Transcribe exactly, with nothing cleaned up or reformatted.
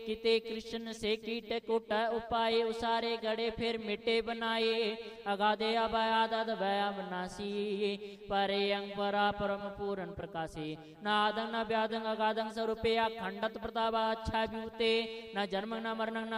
किते कृष्ण से कीट कुट उपाय उसारे गड़े फिर मिटे बनाए अगाधे अभयादद भया विनाशी परे अंग परा परम पूरन प्रकाशी न आदंग न व्यादंग अगादंग स्वरूपे अखंडत प्रताप अच्छा ब्यूते न जन्म न मरण न